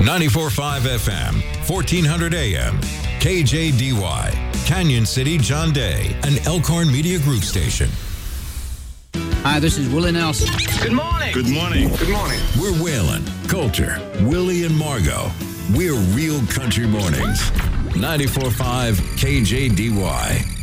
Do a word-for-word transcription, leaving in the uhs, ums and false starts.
ninety-four point five F M, fourteen hundred A M, K J D Y, Canyon City, John Day, an Elkhorn Media Group station. Hi, this is Willie Nelson. Good morning. Good morning. Good morning. We're Waylon, Coulter, Willie, and Margot. We're Real Country Mornings. ninety-four point five K J D Y.